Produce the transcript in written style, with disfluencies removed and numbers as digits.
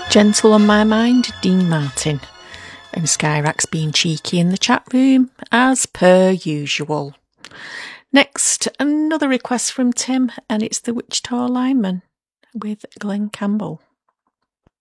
Gentle on my mind, Dean Martin. And Skyrack's being cheeky in the chat room, as per usual. Next, another request from Tim, and it's the Wichita Lineman with Glenn Campbell.